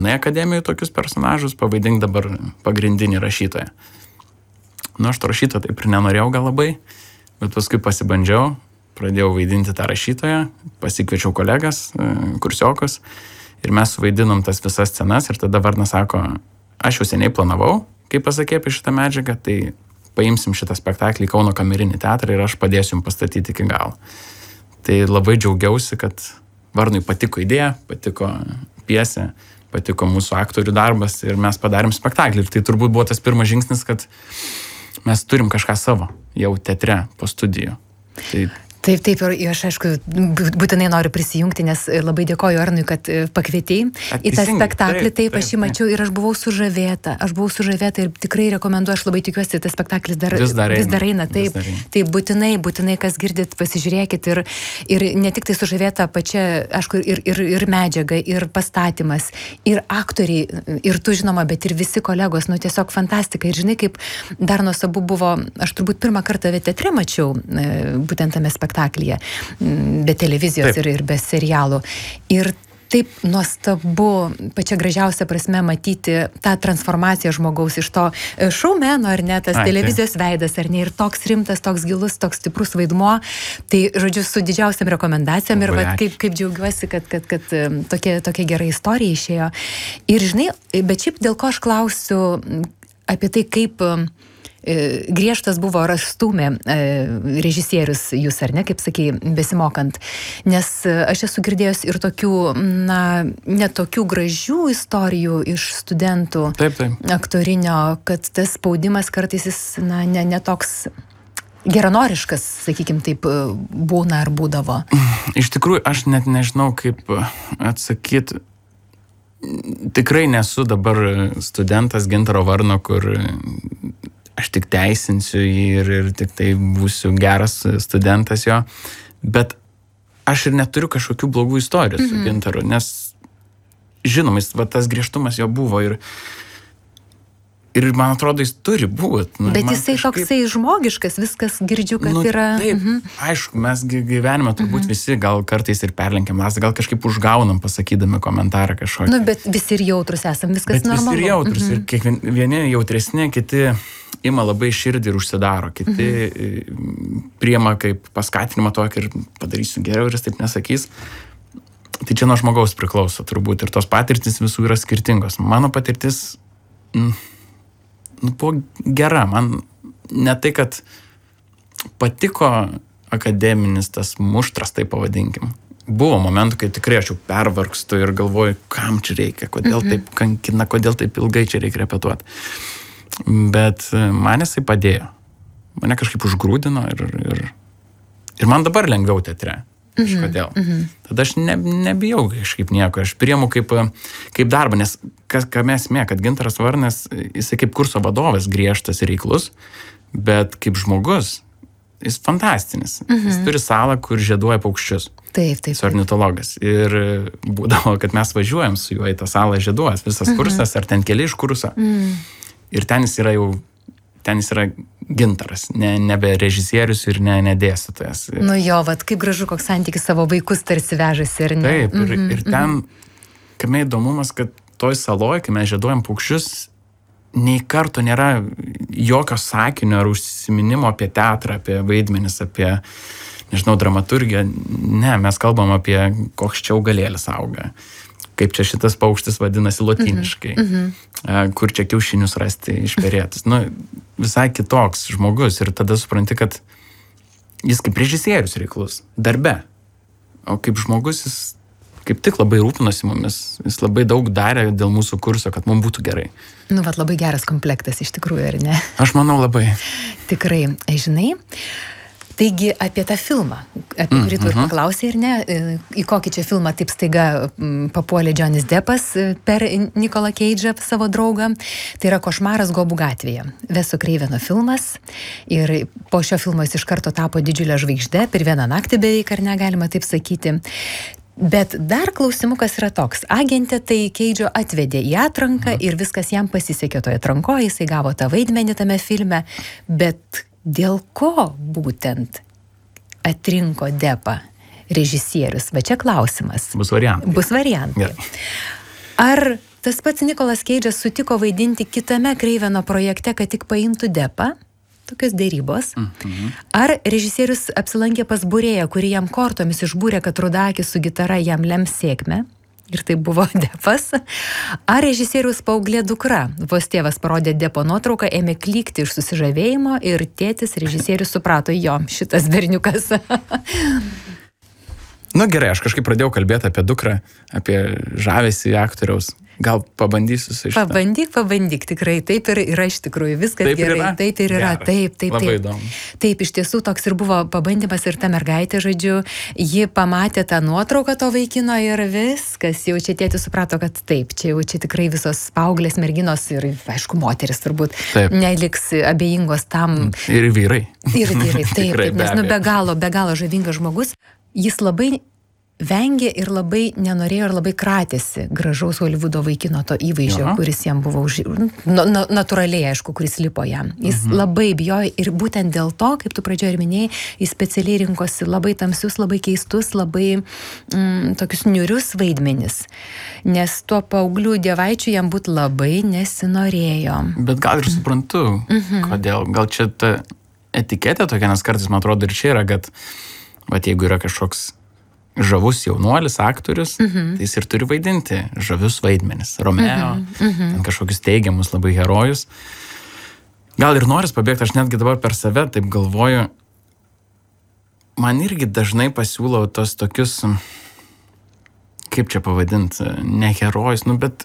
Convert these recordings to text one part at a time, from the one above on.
akademijoje tokius personažus, pavaidink dabar pagrindinį rašytoją. Aš to rašytojo taip ir nenorėjau gal labai, bet paskui pasibandžiau, pradėjau vaidinti tą rašytoją, pasikviečiau kolegas, kursiokus ir mes suvaidinom tas visas scenas ir tada Varnas sako, aš jau seniai planavau, kaip pasakė apie šitą medžiagą, tai paimsim šitą spektaklį į Kauno kamerinį teatrą ir aš padėsiu jums pastatyti iki galo. Tai labai džiaugiausi, kad Varnui patiko idėja, patiko pjesė, patiko mūsų aktorių darbas ir mes padarėm spektaklį. Ir tai turbūt buvo tas pirmas žingsnis, kad mes turim kažką savo jau teatre po studijų. Taip, ir aš aišku būtinai noriu prisijungti, nes labai dėkoju Arnui, kad pakvietei į tą spektaklį. Taip, aš jį mačiau ir aš buvau sužavėta ir tikrai rekomenduoju, aš labai tikiuosi, tas spektaklis vis dar eina. Taip, tai būtinai, kas girdit, pasižiūrėkit ir ne tik tai sužavėta pačia, aišku, ir medžiaga, ir pastatymas, ir aktoriai, ir tu žinoma, bet ir visi kolegos, tiesiog fantastika. Ir žinai, kaip dar nuostabu buvo, aš turbūt pirmą kartą teatre mačiau, būtent tame spektaklyje, be televizijos ir be serialų. Ir taip nuostabu, pačia gražiausia prasme matyti tą transformaciją žmogaus iš to šoumeno, ar ne, tas televizijos veidas, ar ne, ir toks rimtas, toks gilus, toks stiprus vaidmuo. Tai, žodžiu, su didžiausiam rekomendacijom ir kaip džiaugiuosi, kad tokia gera istorija išėjo. Ir žinai, bet šiaip dėl ko aš klausiu apie tai, kaip griežtas buvo Rastūmė režisierius jūs, ar ne, kaip sakei, besimokant. Nes aš esu girdėjus ir tokių, netokių gražių istorijų iš studentų aktorinio, kad tas spaudimas kartais jis, netoks geranoriškas, sakykim, taip būna ar būdavo. Iš tikrųjų, aš net nežinau, kaip atsakyti. Tikrai nesu dabar studentas Gintaro Varno, kur aš tik teisinsiu jį ir tik tai būsiu geras studentas jo, bet aš ir neturiu kažkokių blogų istorijų su Gintaru, nes žinoma, tas griežtumas jo buvo ir man atrodo, jis turi būti. Bet jisai toksai žmogiškas, viskas girdžiu, kad yra... Taip, aišku, mes gyvenime turbūt visi gal kartais ir perlenkiam lasdą, gal kažkaip užgaunam pasakydami komentarą kažkokį. Bet visi ir jautrus esam, viskas normalu. Bet visi ir jautrus ir vieni jautresni, kiti ima labai širdį ir užsidaro, kiti priema kaip paskatinimą tokį ir padarysiu geriau ir jis taip nesakys. Tai čia nuo žmogaus priklauso turbūt ir tos patirtis visų yra skirtingos. Mano patirtis buvo gera, man ne tai, kad patiko akademinis tas muštras, tai pavadinkim. Buvo momentų, kai tikrai aš jau pervargstu ir galvoju, kam čia reikia, kodėl taip kankina, kodėl taip ilgai čia reikia repetuoti. Bet man jisai padėjo. Mane kažkaip užgrūdino ir man dabar lengviau teatre. Kažkodėl. Tada aš nebijau kažkaip nieko, aš priemu kaip darbą, nes kame esmė, kad Gintaras Varnas, jisai kaip kurso vadovas griežtas ir reiklus, bet kaip žmogus, jis fantastinis. Jis turi salą, kur žieduoja paukščius. Taip. Jis ornitologas. Ir būdavo, kad mes važiuojam su juo į tą salą žieduos, visas kursas, ar ten keli iš kurso. Ir ten jis yra Gintaras, nebe režisierius ir ne dėstytojas. Kaip gražu, koks santykis savo vaikus tarsi vežasi, ar ne? Taip, ir ten, kame įdomumas, kad toj saloj, kai mes žieduojam paukščius, nei karto nėra jokio sakinio ar užsiminimo apie teatrą, apie vaidmenis, apie, nežinau, dramaturgiją. Ne, mes kalbam apie koks čia augalėlis auga. Kaip čia šitas paukštis vadinasi lotyniškai, kur čia kiaušinius rasti išperėtus. Visai kitoks žmogus ir tada supranti, kad jis kaip režisierius reiklus, darbe. O kaip žmogus jis kaip tik labai rūpinosi mumis, jis labai daug darė dėl mūsų kurso, kad mums būtų gerai. Labai geras komplektas iš tikrųjų, ar ne? Aš manau labai. Tikrai, žinai. Taigi apie tą filmą, apie kurį tu ir paklausai, ir ne, į kokį čia filmą taip staiga papuolė Johnny's Deppas per Nicolą Cage'ą, savo draugą. Tai yra Košmaras Gobų gatvėje. Veso Kreiveno filmas. Ir po šio filmo jis iš karto tapo didžiulę žvaigždę, per vieną naktį beveik, ar negalima taip sakyti. Bet dar klausimukas yra toks. Agentė tai Cage'o atvedė į atranką ir viskas jam pasisekė toje atrankoje, jisai gavo tą vaidmenį tame filme, bet dėl ko būtent atrinko Deppą režisierius? Va čia klausimas. Bus variantai. Yeah. Ar tas pats Nikolas Keidžas sutiko vaidinti kitame Kreiveno projekte, kad tik paimtų Depą, tokios dėrybos. Ar režisierius apsilankė pas būrėją, kuri jam kortomis išbūrė, kad Rudakis su gitara jam lems sėkmę? Ir tai buvo Depas. Ar režisierius paauglė dukra? Vos tėvas parodė Depo nuotrauką, ėmė klykti iš susižavėjimo ir tėtis režisierius suprato, jo, šitas berniukas. Nu gerai, aš kažkaip pradėjau kalbėti apie dukrą, apie žavesį aktoriaus. Gal pabandysiu su šitą? Pabandyk, tikrai, taip ir yra iš tikrųjų, viskas taip gerai, yra? Taip ir yra, Geras. taip. Labai įdomu. Taip, iš tiesų toks ir buvo pabandymas ir ta mergaitė, žodžiu, ji pamatė tą nuotrauką to vaikino ir viskas, jau čia tėtis suprato, kad taip, čia tikrai visos paauglės merginos ir, aišku, moteris turbūt neliks abejingos tam. Ir vyrai. Ir vyrai, taip, nes be galo žavingas žmogus, jis labai vengė ir labai nenorėjo ir labai kratėsi gražaus Holivudo vaikino to įvaizdžio, kuris jam buvo natūraliai, aišku, kuris lipo jam. Jis labai bijojo ir būtent dėl to, kaip tu pradžioje ir minėjai, jis specialiai rinkosi labai tamsius, labai keistus, labai tokius niurius vaidmenis. Nes tuo paauglių dievaičių jam būt labai nesinorėjo. Bet gal ir suprantu, kodėl. Gal čia ta etiketė tokia, nes kartais man atrodo ir čia yra, kad jeigu yra kažkoks žavus jaunuolis, aktorius, tai jis ir turi vaidinti žavius vaidmenis. Romeo, kažkokius teigiamus labai herojus. Gal ir noris pabėgti, aš netgi dabar per save taip galvoju, man irgi dažnai pasiūlau tos tokius, kaip čia pavadinti, ne herojus, bet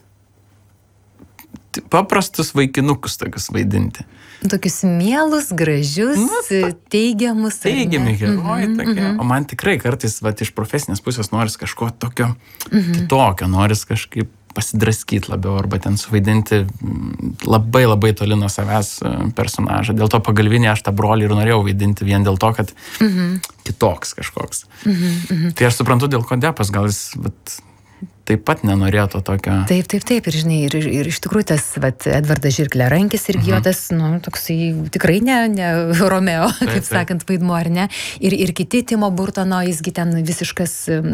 paprastus vaikinukus tokius vaidinti. Tokius mielus, gražius, teigiamus. Teigiami herojai tokie. O man tikrai kartais iš profesinės pusės noris kažko tokio kitokio, noris kažkaip pasidraskyti labiau arba ten suvaidinti labai labai toli nuo savęs personažą. Dėl to pagalvinį aš tą brolį ir norėjau vaidinti vien dėl to, kad kitoks kažkoks. Tai aš suprantu, dėl ko Depas gal jis taip pat nenorėjo to tokio. Taip, ir žinai, ir iš tikrųjų tas, Edvardas Žirkliarankis irgi jo tas, toksai tikrai ne Romeo, kaip sakant, vaidmuo, ar ne? Ir kiti Timo Burtono, jisgi ten visiškas,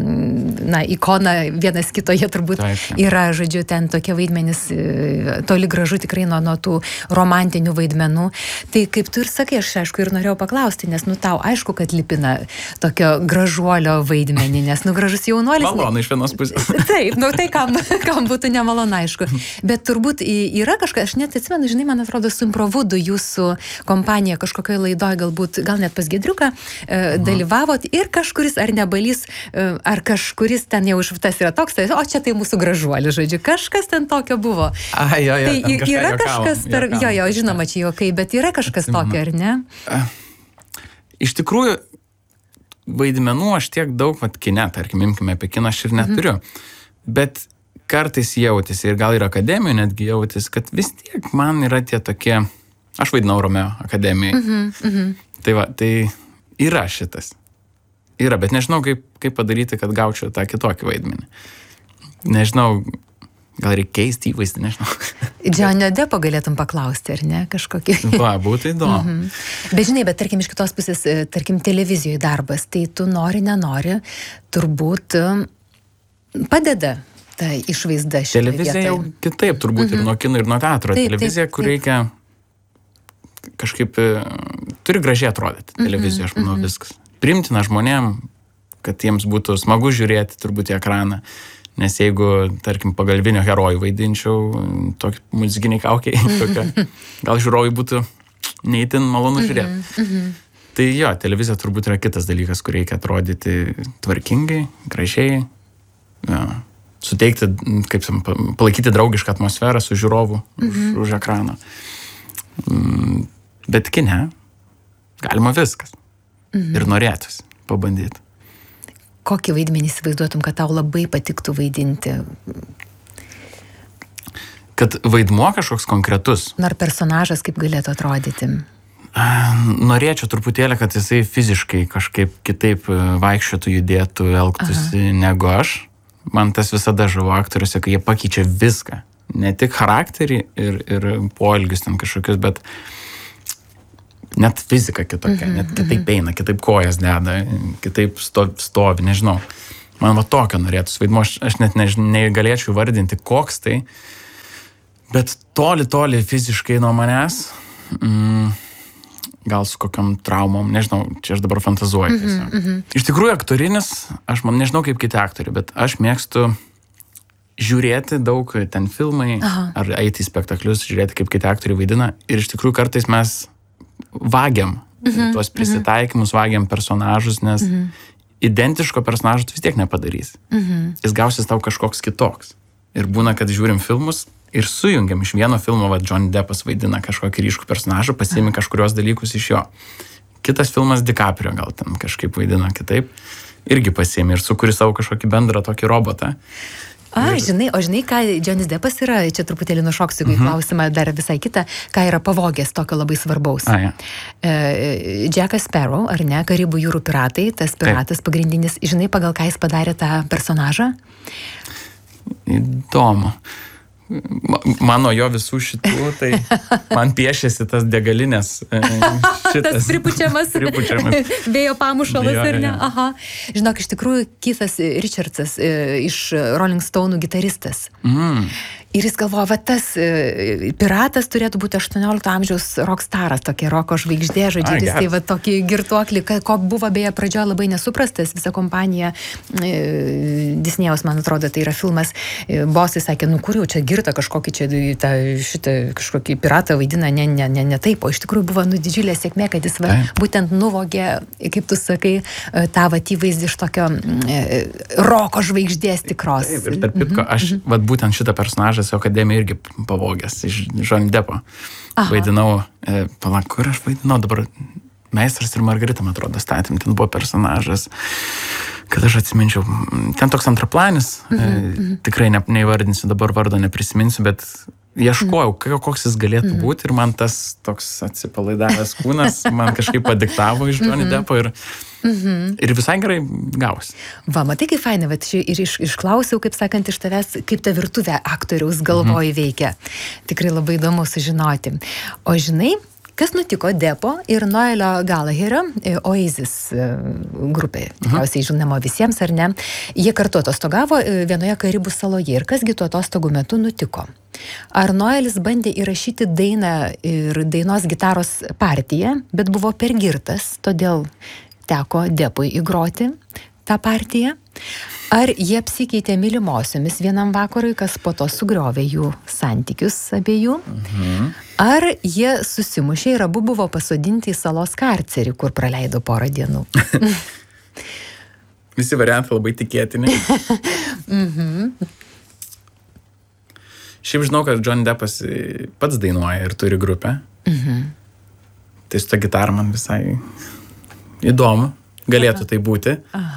ikona vienas kitoje turbūt yra, žodžiu, ten tokie vaidmenys, toli gražu tikrai nuo tų romantinių vaidmenų. Tai kaip tu ir sakai, aš aišku ir norėjau paklausti, nes, tau aišku, kad lipina tokio gražuolio vaidmenį, nes, gražus jaunuolis. Malonu iš vienos pusės. Taip, tai kam būtų nemalonu, aišku. Bet turbūt yra kažkas, aš net atsimenu, žinai, man atrodo, su Improvudu jūsų kompanija kažkokioje laidoje, gal net pas Giedriuką dalyvavot ir kažkuris, ar ne Balys, ar kažkuris ten jau tas yra toks, o čia tai mūsų gražuolis, žodžiu, kažkas ten tokio buvo. Tai yra kažkas, žinoma, čia juokai, bet yra kažkas tokio, ar ne? Iš tikrųjų, vaidmenų aš tiek daug, kine, tarkim, imkime apie kiną, aš ir neturiu. Bet kartais jautėsi, ir gal ir akademijoje netgi jautėsi, kad vis tiek man yra tie tokie, aš vaidinau Romeo akademijai. Tai yra šitas. Yra, bet nežinau, kaip padaryti, kad gaučiau tą kitokį vaidmenį. Nežinau, gal reikia keisti įvaizdį, nežinau. Johnny Deppo galėtum paklausti, ar ne, kažkokį. Būtų įdomu. Bet žinai, tarkim, iš kitos pusės, tarkim, televizijoje darbas, tai tu nori, turbūt padeda ta išvaizda šitoje vietoje. Televizija jau kitaip turbūt ir nuo kino, ir nuo teatro. Televizija, kur reikia kažkaip, turi gražiai atrodyti. Televizija, aš manau, viskas. Priimtina žmonėm, kad jiems būtų smagu žiūrėti turbūt į ekraną. Nes jeigu, tarkim, pagalbinio herojų vaidinčiau, tokį muzikiniai kaukiai, gal žiūrovai būtų neįtin malonu žiūrėti. Tai jo, televizija turbūt yra kitas dalykas, kur reikia atrodyti tvarkingai, gražiai, suteikti, palaikyti draugišką atmosferą su žiūrovu už ekraną. Bet kine galima viskas. Ir norėtųsi pabandyti. Kokį vaidmenį įsivaizduotum, kad tau labai patiktų vaidinti? Kad vaidmuo kažkoks konkretus. Ar personažas kaip galėtų atrodyti? Norėčiau truputėlį, kad jisai fiziškai kažkaip kitaip vaikščiotų, judėtų, elgtųsi negu aš. Man tas visada žavo aktoriuose, kai jie pakeičia viską. Ne tik charakterį ir poelgius ten kažkokius, bet net fizika kitokia, net kitaip eina, kitaip kojas deda, kitaip stovi, nežinau. Man tokio norėtųsi vaidmuo, aš net negalėčiau vardinti, koks tai, Bet toli fiziškai nuo manęs, gal su kokiam traumom, nežinau, čia aš dabar fantazuoju. Iš tikrųjų, aktorinis, aš nežinau kaip kiti aktoriai, bet aš mėgstu žiūrėti daug ten filmai, ar eiti į spektaklius, žiūrėti kaip kiti aktoriai vaidina. Ir iš tikrųjų kartais mes vagiam tuos prisitaikymus, vagiam personažus, nes identiško personažo tu vis tiek nepadarys. Jis gausis tau kažkoks kitoks. Ir būna, kad žiūrim filmus ir sujungiam iš vieno filmo, va, Johnny Deppas vaidina kažkokį ryškų personažą, pasiimi kažkurios dalykus iš jo. Kitas filmas DiCaprio gal ten kažkaip vaidina kitaip, irgi pasiimi ir sukuri savo kažkokį bendrą tokį robotą. Žinai, ką Johnny Deppas yra, čia truputėlį nušoksiu į klausimą dar visai kitą, ką yra pavogęs tokio labai svarbaus. Jackas Sparrow, ar ne, Karibų jūrų piratai, tas piratas pagrindinis, žinai, pagal ką jis padarė tą personažą? Įdomu. Mano jo visų šitų, tai man piešėsi tas degalinės. Tas pripučiamas vėjo pamušalas, ar ne? Aha. Žinok, iš tikrųjų, Keithas Richardsas iš Rolling Stone'ų gitaristas. Ir jis galvoja, va tas piratas turėtų būti 18 amžiaus rockstaras, tokia roko žvaigždė, žodžiu, jis tai va tokį girtuoklį, ko buvo beje pradžioje labai nesuprastas, visa kompanija, Disnėjaus, man atrodo, tai yra filmas, bosai sakė, nu kur jau čia girta kažkokį čia, šitą kažkokį piratą vaidina, ne taip, o iš tikrųjų buvo didžiulė sėkmė, kad jis va, būtent nuvogė, kaip tu sakai, tą va įvaizdį iš tokio roko žvaigždės tikros. Taip, ir tarp kitko, aš va būtent šitą personažą akademiją irgi pavogęs iš Johnny Deppo. Vaidinau, kur aš vaidinau dabar, Meistras ir Margarita, man atrodo, statėm, ten buvo personažas, kad aš atsiminčiau, ten toks antraplanis, tikrai neįvardinsiu, dabar vardo neprisiminsiu, bet ieškojau, koks jis galėtų būti ir man tas toks atsipalaidavęs kūnas man kažkaip padiktavo iš Johnny Deppo ir visai gerai gausi. Va, matai, kaip fainai, bet ir išklausiau, kaip sakant, iš tavęs, kaip ta virtuvė aktoriaus galvoj veikia. Tikrai labai įdomu sužinoti. O žinai, kas nutiko Deppo ir Noelio Gallagherio, Oasis grupė, tikriausiai žinoma visiems, ar ne? Jie kartu atostogavo vienoje Karibų saloje ir kasgi tuo atostogų metu nutiko? Ar Noelis bandė įrašyti dainą ir dainos gitaros partiją, bet buvo per girtas, todėl teko Deppui įgroti tą partiją? Ar jie apsikeitė mylimosiomis vienam vakarui, kas po to sugriovė jų santykius abiejų? Ar jie susimušė ir abu buvo pasodinti į salos karcerį, kur praleido porą dienų? Visi variantai labai tikėtini. Šiaip žinau, kad Johnny Deppas pats dainuoja ir turi grupę. Tai su ta gitara man visai įdomu. Galėtų tai būti.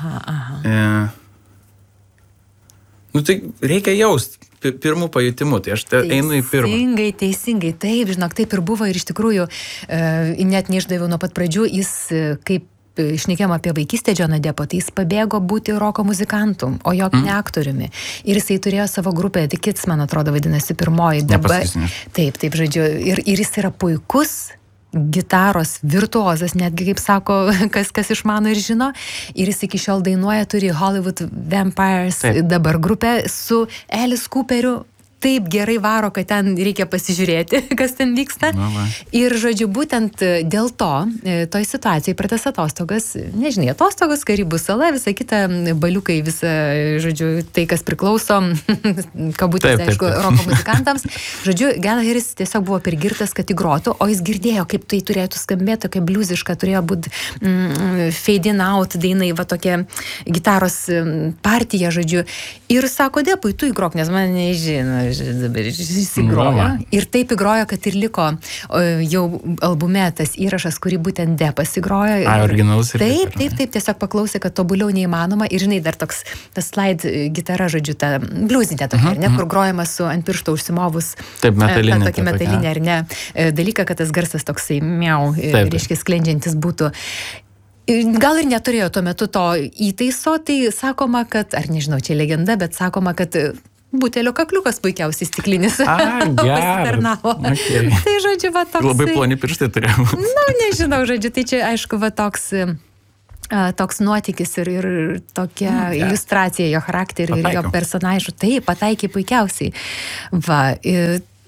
Nu tai reikia jaust pirmų pajutimų, tai aš einu į pirmą. Teisingai, taip, žinok, taip ir buvo ir iš tikrųjų net neišdaviau nuo pat pradžių, jis kaip šnekėjom apie vaikystę Johnny Deppo, tai jis pabėgo būti roko muzikantu, o jok ne aktoriumi. Ir jisai turėjo savo grupę, The Kids, man atrodo, vadinasi pirmoji. Taip, žodžiu, ir jis yra puikus gitaros virtuozas, netgi kaip sako, kas išmano ir žino. Ir jis iki šiol dainuoja, turi Hollywood Vampires dabar grupę su Alice Cooperiu. Taip gerai varo, kad ten reikia pasižiūrėti, kas ten vyksta. Ir, žodžiu, būtent dėl to, toj situacijai pratas atostogas, nežinai, atostogos, Karibų sala, visa kita, baliukai, visa, žodžiu, tai, kas priklauso, kabutėse, aišku, roko muzikantams. Žodžiu, Gallagheris tiesiog buvo pergirtas, kad įgrotų, o jis girdėjo, kaip tai turėtų skambėti, tokia bliuziška, turėjo būti fade in out dainai, va tokia gitaros partija, žodžiu. Ir sako, Deppui, tu įgrok, nes man nežino. Dabar jis įgrojo. Ir taip įgrojo, kad ir liko jau albume tas įrašas, kurį būtent Deppas įgrojo. Originalus ir taip, tiesiog paklausė, kad tobuliau neįmanoma. Ir žinai, dar toks, tas slide gitara, žodžiu, ta bliuzinė tokia, ar ne, kur grojama su ant piršto užsimovus. Taip, metalinė. Tokia metalinė, ar ne, dalyką, kad tas garsas toksai miau, reiškia, sklendžiantis būtų. Gal ir neturėjo tuo metu to įtaiso, tai sakoma, kad, ar nežinau, čia legenda, bet sakoma, kad butelio kakliukas puikiausiai stiklinis pasitarnavo. Okay. Tai, žodžiu, va toks... Labai ploni pirštai turėjau. Nežinau, žodžiu, tai čia, aišku, va toks nuotykis ir tokia iliustracija jo charakterį ir jo personažų. Taip, pataikė puikiausiai. Va,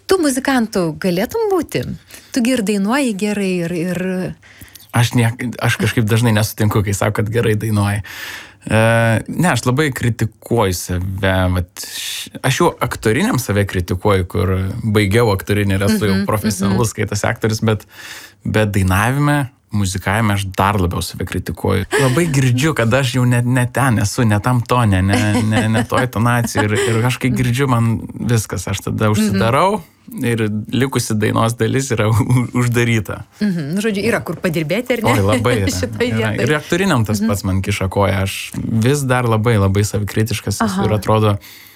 Tu muzikantų galėtum būti? Tugi ir dainuoji gerai ir... Aš kažkaip dažnai nesutinku, kai sako, kad gerai dainuoji. Ne, aš labai kritikuoju save. Aš jau aktoriniam save kritikuoju, kur baigiau aktorinį ir esu jau profesionalus skaitas aktorius, bet dainavime, muzikavime aš dar labiau save kritikuoju. Labai girdžiu, kad aš jau ne ten esu, ne tam tone, ne toj tonacijai ir kažkai girdžiu man viskas. Aš tada užsidarau ir likusi dainos dalis yra uždaryta. Žodžiu, yra kur padirbėti, ar ne? Oi, labai yra. Ir aktoriniam tas pats man kiša koją. Aš vis dar labai savikritiškas esu ir atrodo,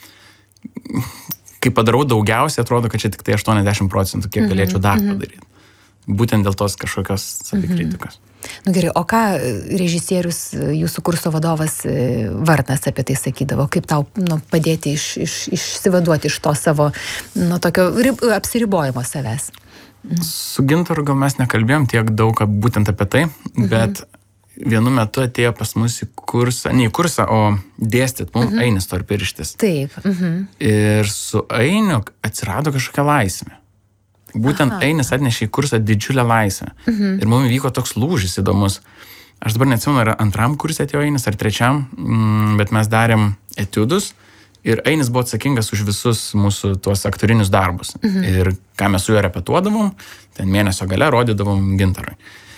kai padarau daugiausiai, atrodo, kad čia tik tai 80%, kiek galėčiau dar padaryti. Būtent dėl tos kažkokios savikritikos. Nu gerai, o ką režisierius, jūsų kurso vadovas Varnas apie tai sakydavo? Kaip tau padėti išsivaduoti iš to savo tokio apsiribojimo savęs? Su Gintaru gal mes nekalbėjom tiek daug būtent apie tai, bet vienu metu atėjo pas mus į kursą, ne į kursą, o dėstyt mums Ainis Storpirštis. Taip. Ir su Ainiu atsirado kažkokia laisvė. Būtent Ainis atnešė į kursą didžiulę laisvę. Ir mums vyko toks lūžis įdomus. Aš dabar neatsimenu, ar antram kursė atėjo Ainis, ar trečiam, bet mes darėm etiudus ir Ainis buvo atsakingas už visus mūsų tuos aktorinius darbus. Ir ką mes su juo repetuodavom, ten mėnesio gale rodydavom Gintarui.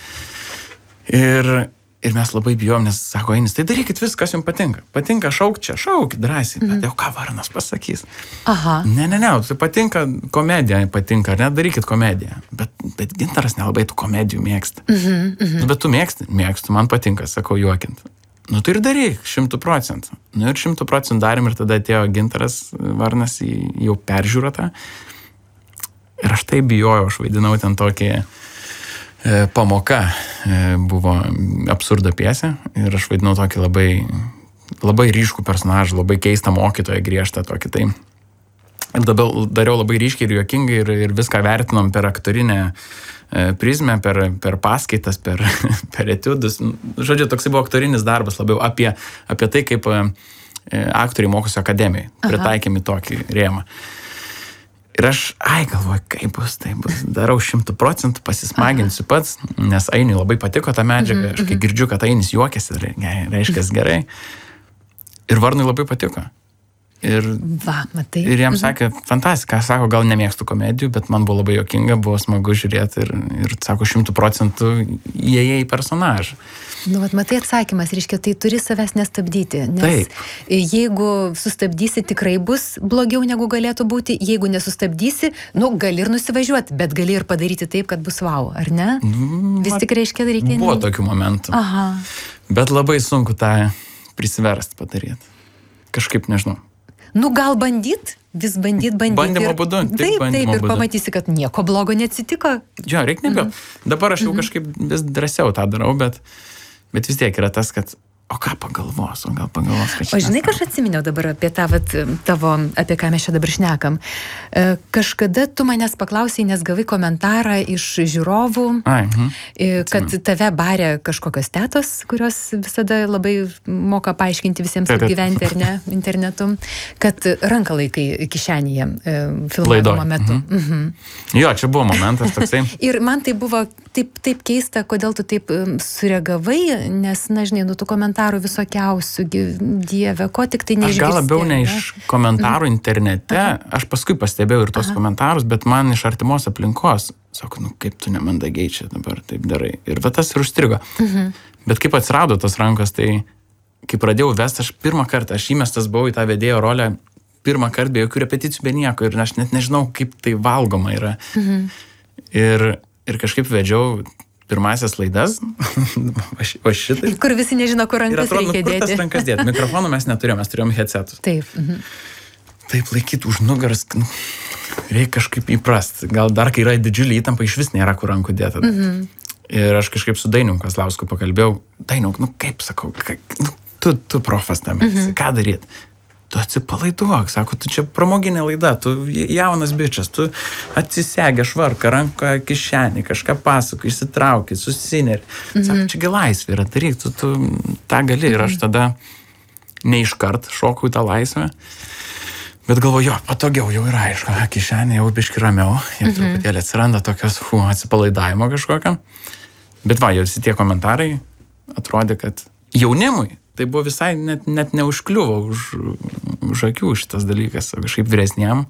Ir mes labai bijom, nes sako Ainis, tai darykit viską, kas jums patinka. Patinka šauk čia, šaukit drąsiai. Bet jau ką Varnas pasakys? Ne, tai patinka komedija, patinka, ar ne, darykit komediją. Bet Gintaras nelabai tų komedijų mėgsta. Bet tu mėgstu, man patinka, sakau, juokint. Tai ir daryk, 100%. Ir 100% darėm ir tada atėjo Gintaras Varnas jau peržiūrą tą. Ir aš tai bijojau, aš vaidinau ten tokį... Pamoka buvo absurdo pjesė ir aš vaidinau tokį labai ryškų personažą, labai keistą mokytoją, griežtą tokį tai. Ir dariau labai ryškiai ir juokingai ir viską vertinom per aktorinę prizmę, per paskaitas, per etiudus. Žodžiu, toksai buvo aktorinis darbas labiau apie tai, kaip aktoriai mokosi akademijai, pritaikėmi tokį rėmą. Ir aš, galvoju, kaip bus, tai bus, darau 100%, pasismaginsiu pats, nes Ainiui labai patiko ta medžiaga, aš kai girdžiu, kad Ainis juokiasi, reiškia gerai. Ir Varnui labai patiko. Ir jam sakė, fantastika, sako, gal nemėgstu komedijų, bet man buvo labai juokinga, buvo smagu žiūrėti ir sako, 100% įėjai į personažą. Matai atsakymas, reiškia, tai turi savęs nestabdyti, nes jeigu sustabdysi, tikrai bus blogiau negu galėtų būti, jeigu nesustabdysi, gali ir nusivažiuoti, bet gali ir padaryti taip, kad bus wow, ar ne? Vis tik reiškia, reikia... Buvo tokių momentų, bet labai sunku tą prisiverst padaryti. Kažkaip nežinau. Gal bandyt, vis bandyt. Bandymo būdu. Taip, ir pamatysi, kad nieko blogo neatsitiko. Jo, reikia nebijot. Dabar aš jau kažkaip vis drąsiau tą darau, bet vis tiek yra tas, kad o ką pagalvos, gal pagalvos, kad čia... O žinai, aš atsiminiau dabar apie tavo, apie ką mes čia dabar šnekam. Kažkada tu manęs paklausei, nes gavai komentarą iš žiūrovų, kad tave barė kažkokios tetos, kurios visada labai moka paaiškinti visiems, kaip gyventi, ar ne, internetu, kad ranką laikai kišenėje filmavimo metu. Jo, čia buvo momentas toksai. Ir man tai buvo taip keista, kodėl tu taip sureagavai, nes, na, žinai, tų komentarų visokiausių, Dieve, ko tik tai neišgirsti. Aš gal labiau ne iš komentarų internete, aš paskui pastebėjau ir tos komentarus, bet man iš artimos aplinkos, sako, kaip tu nemandagiai čia dabar taip darai. Ir tas ir užstrigo. Bet kaip atsirado tos rankos, tai kai pradėjau vesti, aš pirmą kartą, aš įmestas buvau į tą vedėjo rolę, pirmą kartą be jokių repeticijų, be nieko, ir aš net nežinau, kaip tai valgoma yra. Ir kažkaip vedžiau pirmasias laidas, o šitai. Kur visi nežino, kur rankas reikia dėti. Kur tas rankas dėti? Mikrofonų mes neturėjome, mes turėjome headsetus. Taip. Taip, laikyti už nugaras, reikia kažkaip įprasti. Gal dar, kai yra didžiulį įtampą, iš vis nėra kur rankų dėti. Ir aš kažkaip su Dainium Kazlausku pakalbėjau, Dainiau, kaip sakau, tu profas tame, ką daryti? Tu atsipalaiduok, sako, tu čia pramoginė laida, tu jaunas bičias, tu atsisegė švarką, ranką kišenį, kažką pasako, išsitrauki, susineri. Sako, čia laisvė yra, daryk, tu tą gali. Ir aš tada neiškart šokau tą laisvę. Bet galvoju, jo, patogiau jau yra, aišku, kišenė jau biški ramiau ir truputėlį atsiranda tokios atsipalaidavimo kažkokio. Bet va, jau visi tie komentarai atrodė, kad jaunimui tai buvo visai net neužkliuvo už akių šitas dalykas, kažkaip vyresniam.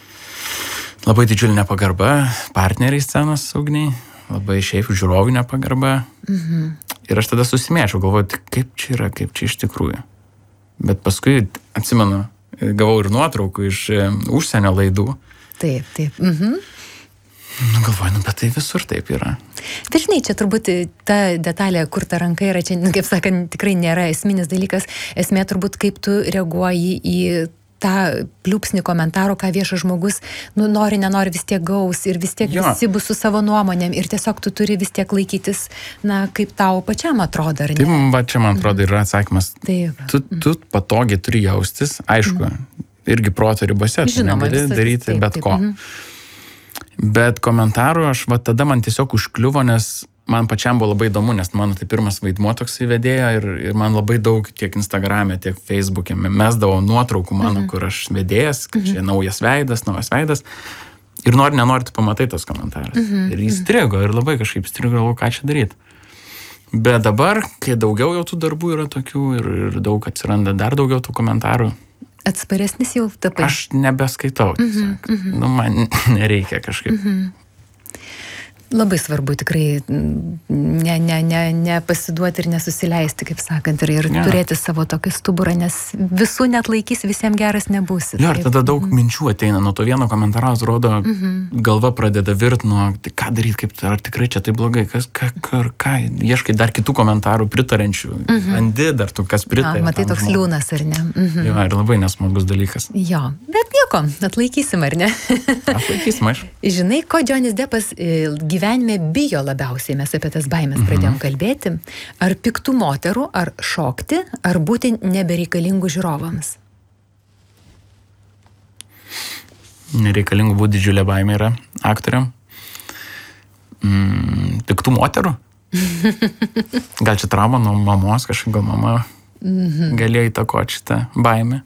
Labai didžiulė nepagarba partneriai scenos ugniai, labai šiaip žiūrovinė pagarba. Ir aš tada susimėčiau, galvoju, kaip čia yra, kaip čia iš tikrųjų. Bet paskui, atsimenu, gavau ir nuotraukų iš užsienio laidų. Taip. Galvoju, bet tai visur taip yra. Bet žinai, čia turbūt ta detalė, kur ta ranka yra, čia, kaip sakant, tikrai nėra esminis dalykas. Esmė turbūt, kaip tu reaguoji į tą pliūpsnį komentarų, ką viešas žmogus, nori, nenori, vis tiek gaus ir vis tiek visi bus su savo nuomonėm ir tiesiog tu turi vis tiek laikytis, kaip tau pačiam atrodo, ar ne? Tai va, čia man atrodo yra atsakymas. Taip. Tu patogiai turi jaustis, aišku, irgi proto ribose, tu negali daryti bet ko. Bet komentarų aš tada man tiesiog užkliuvo, nes man pačiam buvo labai įdomu, nes mano tai pirmas vaidmuo toks įvedėjo ir man labai daug tiek Instagram'e, tiek Facebook'e mesdavo nuotraukų mano, kur aš vedėjas, kad čia naujas veidas. Ir nenori tu pamatai tos komentarus. Ir įstrigo, ir labai kažkaip įstrigo, ką čia daryti. Bet dabar, kai daugiau jau tų darbų yra tokių ir daug atsiranda dar daugiau tų komentarų. Atsparesnis jau tapai. Aš nebeskaitau, tiesiog. Man nereikia kažkaip. Labai svarbu tikrai nepasiduoti ir nesusileisti, kaip sakant, ir turėti savo tokį stuburą, nes visų net laikys, visiems geras nebūsi. Jo, ir tada daug minčių ateina, nuo to vieno komentaro, atrodo, galva pradeda virt nuo, tai ką daryti, ar tikrai čia tai blogai, ką, ieškai dar kitų komentarų pritarančių, randi dar tu, kas pritarė. Matai, toks liūnas, ar ne? Jo, ir labai nesmagus dalykas. Jo, bet nieko, atlaikysim, ar ne? Atlaikysim, aš. Žinai, ko Johnny's Deppas gyvenime bijo labiausiai, mes apie tas baimės pradėjom kalbėti, ar piktų moterų, ar šokti, ar būti nebereikalingų žiūrovams? Nereikalingų būti didžiulė baimė yra aktoriam. Piktų moterų? Gal čia trauma nuo mamos, kažkaip gal mama galėjo įtakoti šitą baimę.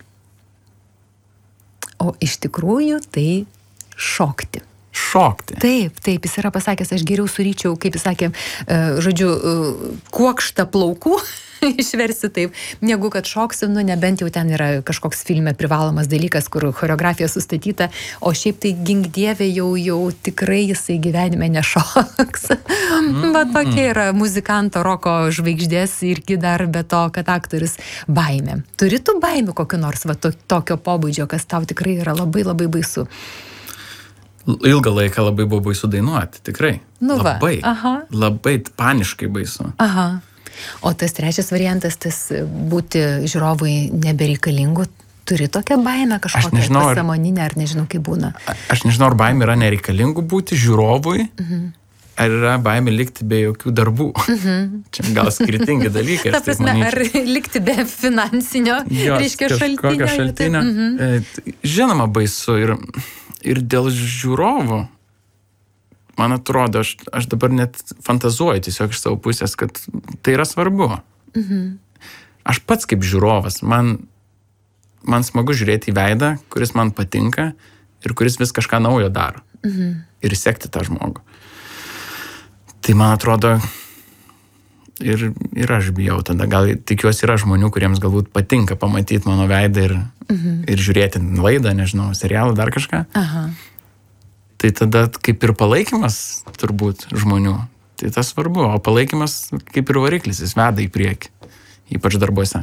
O iš tikrųjų tai šokti. Šokti. Taip, jis yra pasakęs, aš geriau suryčiau, kaip jis sakė, žodžiu, kuokštą plaukų, išversi taip, negu kad šoksiu, nebent jau ten yra kažkoks filme privalomas dalykas, kur choreografija sustatyta, o šiaip tai gink dieve jau tikrai jisai gyvenime nešoks. Bet tokia yra muzikanto, roko žvaigždės irgi dar be to, kad aktorius baimė. Turi tu baimių kokiu nors tokio pobūdžio, kas tau tikrai yra labai labai baisu? Ilgą laiką labai buvo baisu dainuoti, tikrai. Labai. Labai paniškai baisu. Aha. O tas trečias variantas, tas būti žiūrovui nebereikalingu, turi tokią baimę kažkokią pasąmoninę, ar nežinau, kaip būna? Aš nežinau, ar baimė yra nereikalingų būti žiūrovui, ar yra baimė likti be jokių darbų. Čia gal skirtingi dalykai. Ta prasme, ar likti be finansinio, reiškia, šaltinio. Žinoma, baisu ir dėl žiūrovų, man atrodo, aš dabar net fantazuoju tiesiog iš savo pusės, kad tai yra svarbu. Aš pats kaip žiūrovas, man smagu žiūrėti į veidą, kuris man patinka ir kuris vis kažką naujo daro. Ir sekti tą žmogų. Tai man atrodo, ir aš bijau tada. Gal tikiuosi yra žmonių, kuriems galbūt patinka pamatyti mano veidą ir žiūrėti laidą, nežinau, serialą, dar kažką. Tai tada kaip ir palaikymas turbūt žmonių. Tai tas svarbu. O palaikymas kaip ir variklis, jis veda į priekį. Ypač darbuose.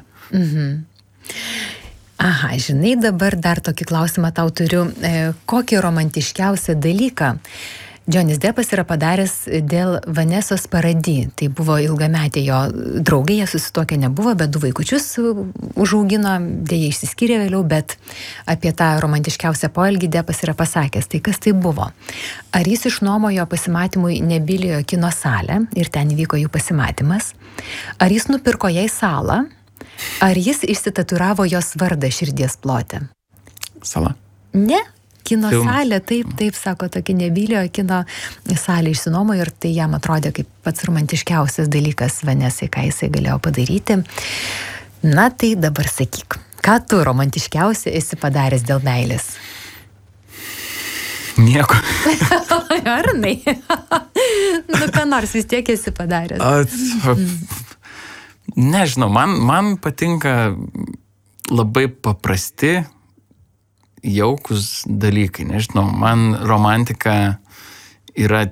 Aha, žinai, dabar dar tokį klausimą tau turiu. Kokį romantiškiausią dalyką Johnny's Deppas yra padaręs dėl Vanesos Paradis. Tai buvo ilgametė jo draugė, jie susituokę nebuvo, bet 2 vaikučius užaugino, dėja išsiskyrė vėliau, bet apie tą romantiškiausią poelgį Deppas yra pasakęs. Tai kas tai buvo? Ar jis išnuomojo pasimatymui Nebiliojo kino salę ir ten įvyko jų pasimatymas? Ar jis nupirko jai salą? Ar jis išsitatuiravo jos vardą širdies plote? Sala? Ne. Kino salė, taip, sako, tokia Nebiliojo kino salė išsinuomojo ir tai jam atrodė kaip pats romantiškiausias dalykas Vanesai, ką jisai galėjo padaryti. Na tai dabar sakyk, Ką tu romantiškiausia esi padaręs dėl meilės? Nieko. Arnai. Ką nors vis tiek esi padaręs. Nežinau, man patinka labai paprasti, jaukus dalykai. Nežinau, man romantika yra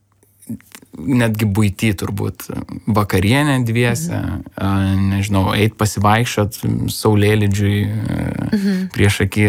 netgi buity turbūt. Vakarienė dviese, nežinau, eit pasivaikščiot saulėlydžiui prieš akį,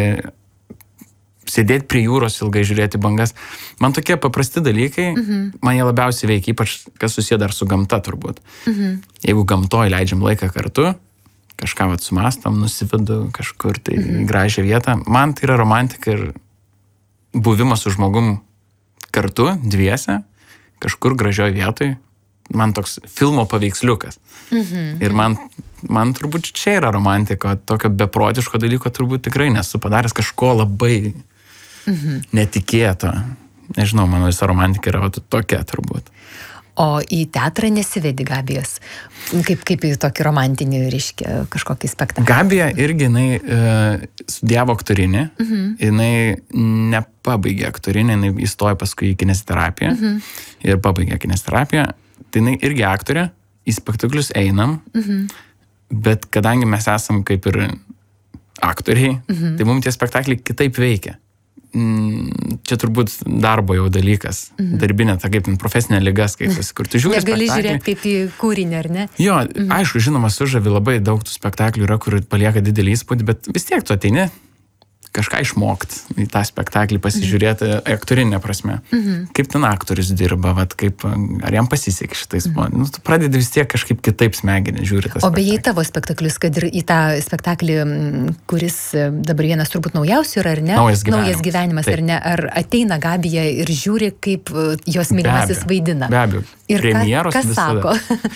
sėdėti prie jūros ilgai, žiūrėti bangas. Man tokie paprasti dalykai, man jie labiausiai veikia, ypač kas susiję dar su gamta turbūt. Jeigu gamtoj leidžiam laiką kartu, kažką sumastam, nusivedu kažkur tai į gražią vietą, man tai yra romantika ir buvimas su žmogum kartu, dviese, kažkur gražioj vietoj, man toks filmo paveiksliukas. Ir man turbūt čia yra romantika, tokio beprotiško dalyko turbūt tikrai nesu padaręs, kažko labai netikėto. Nežinau, mano visa romantika yra tokia turbūt. O į teatrą nesivedi Gabijos? Kaip į tokį romantinį, reiškia, kažkokį spektaklį? Gabija irgi, jinai studijavo aktorinį, jinai nepabaigė aktorinį, jinai įstojo paskui į kineziterapiją ir pabaigė kineziterapiją. Tai jinai irgi aktorė, į spektaklius einam, bet kadangi mes esam kaip ir aktoriai, tai mums tie spektakliai kitaip veikia. Čia turbūt darbo jau dalykas, darbinė, ta kaip profesinė liga skaitosi, kur tu žiūri spektaklį. Negali žiūrėti kaip į kūrinį, ar ne? Jo, aišku, žinoma, sužavi labai daug tų spektaklių yra, kur palieka didelį įspūdį, bet vis tiek tu ateini kažką išmokti į tą spektaklį, pasižiūrėti aktorinę prasme. Kaip ten aktorius dirba, ar jam pasisekė šitais. Tu pradedi vis tiek kažkaip kitaip smegenį žiūri tą spektaklį. O beje, į tavo spektaklius, kad ir į tą spektaklį, kuris dabar vienas turbūt naujausių yra, ar ne? Naujas gyvenimas, ar ne? Ar ateina Gabija ir žiūri, kaip jos mylimasis vaidina? Be abejo. Ir premjeros kas sako?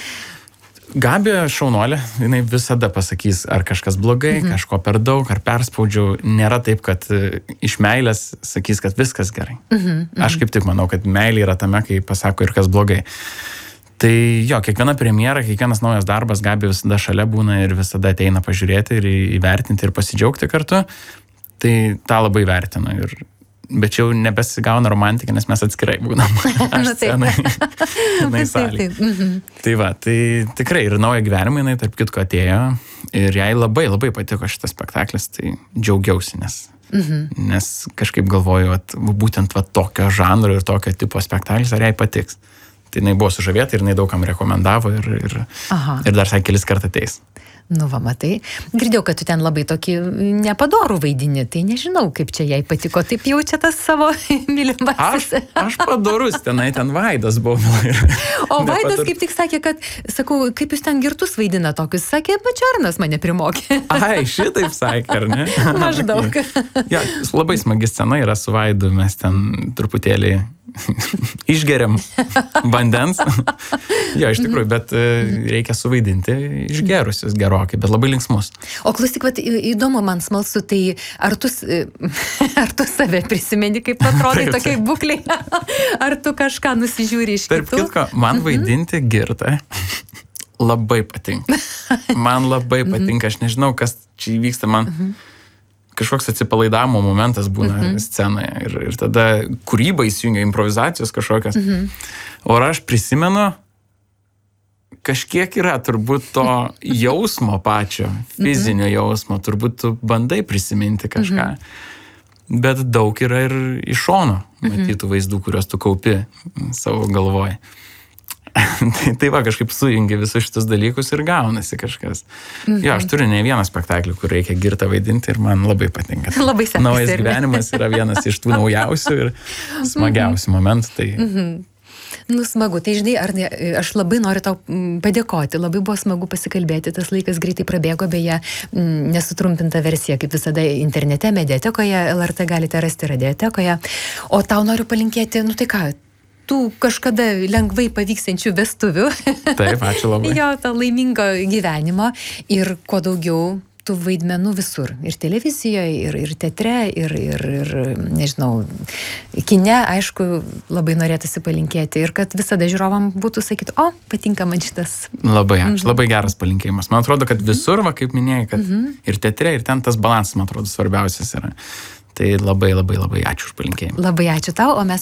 Gabija šaunolė, jinai visada pasakys, ar kažkas blogai, kažko per daug, ar perspaudžiau. Nėra taip, kad iš meilės sakys, kad viskas gerai. Aš kaip tik manau, kad meilė yra tame, kai pasako ir kas blogai. Tai jo, kiekviena premjera, kiekvienas naujas darbas, Gabija visada šalia būna ir visada ateina pažiūrėti ir įvertinti ir pasidžiaugti kartu. Tai tą labai vertinu. Bet čia jau nebesigauna romantika, nes mes atskirai būnam. Aš scenai, jinai salėje. Tai va, tai tikrai ir naują gyvenimą jinai tarp kitko atėjo ir jai labai labai patiko šitas spektaklis, tai džiaugiausi, nes kažkaip galvoju, būtent tokio žanro ir tokio tipo spektaklis, ar jai patiks. Tai jinai buvo sužavėta ir jinai daugam rekomendavo ir dar sakė, kelis kartą ateis. Nu va, matai. Girdėjau, kad tu ten labai tokį nepadorų vaidini, tai nežinau, kaip čia jai patiko, taip jaučia tas savo mylimasis. Aš padorus, ten Vaidas buvo. O Vaidas kaip tik sakė, kad, sakau, kaip jūs ten girtus vaidina tokius, sakė, Pačiarnas mane primokė. Ai, šitaip sakė, ar ne? Maždaug. Ja, labai smagi scena yra su Vaidu, mes ten truputėlį išgeriam vandens. Jo, iš tikrųjų, bet reikia suvaidinti išgerusius gerokai, bet labai linksmus. O klausyk, įdomu, man smalsu, tai ar tu save prisimeni, kaip atrodai tokiai būkliai? Ar tu kažką nusižiūri iš kitų? Tarp kitko, man vaidinti girtą labai patinka. Man labai patinka, aš nežinau, kas čia įvyksta, man kažkoks atsipalaidavimo momentas būna scenoje ir tada kūryba įsijungia, improvizacijos kažkokios. O aš prisimenu, kažkiek yra turbūt to jausmo pačio, fizinio jausmo, turbūt tu bandai prisiminti kažką, bet daug yra ir iš šono matytų vaizdų, kuriuos tu kaupi savo galvoje. Tai va, kažkaip sujungi visus šitus dalykus ir gaunasi kažkas. Jo, aš turiu ne vieną spektaklį, kur reikia girtą vaidinti ir man labai patinka. Labai sekasi. Naujas gyvenimas yra vienas iš tų naujausių ir smagiausių momentų. Tai... Nu, smagu. Tai žinai, Arnai, aš labai noriu tau padėkoti. Labai buvo smagu pasikalbėti. Tas laikas greitai prabėgo, beje, nesutrumpinta versija, kaip visada internete, mediatekoje, LRT galite rasti radiotekoje. O tau noriu palinkėti, nu tai ką, tų kažkada lengvai pavyksiančių vestuvių. Taip, ačiū labai. Jo, to laimingo gyvenimo ir kuo daugiau tų vaidmenų visur. Ir televizijoje, ir teatre, ir nežinau, kine, aišku, labai norėtųsi palinkėti. Ir kad visada žiūrovam būtų sakyti, patinka man šitas. Labai ačiū, labai geras palinkėjimas. Man atrodo, kad visur, kaip minėjai, kad ir teatre, ir ten tas balansas, man atrodo, svarbiausias yra. Tai labai, labai, labai ačiū už palinkėjimą. Labai ačiū tau, o mes